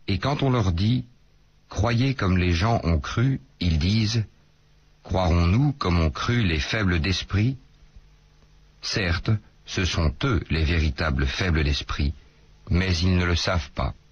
Et quand on leur dit « Croyez comme les gens ont cru », ils disent « Croirons-nous comme ont cru les faibles d'esprit ?» Certes, ce sont eux les véritables faibles d'esprit, mais ils ne le savent pas.